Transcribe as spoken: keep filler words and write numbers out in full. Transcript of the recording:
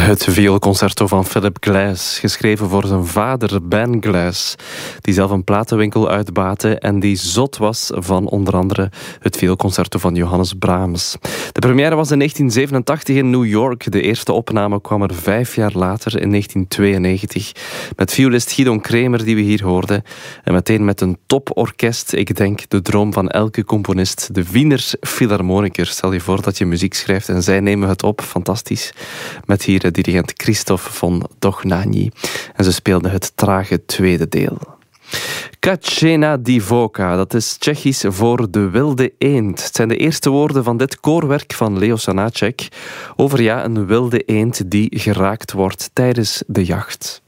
Het vioolconcerto van Philip Glass, geschreven voor zijn vader Ben Glass, die zelf een platenwinkel uitbaatte en die zot was van onder andere het vioolconcerto van Johannes Brahms. De première was in negentien zevenentachtig in New York. De eerste opname kwam er vijf jaar later in negentien tweeënnegentig met violist Gidon Kremer, die we hier hoorden, en meteen met een toporkest. Ik denk de droom van elke componist, de Wiener Philharmoniker. Stel je voor dat je muziek schrijft en zij nemen het op. Fantastisch. Met hier dirigent Christoph von Dohnanyi. En ze speelden het trage tweede deel. Kacena Divoka, dat is Tsjechisch voor de wilde eend. Het zijn de eerste woorden van dit koorwerk van Leo Sanáček over ja, een wilde eend die geraakt wordt tijdens de jacht.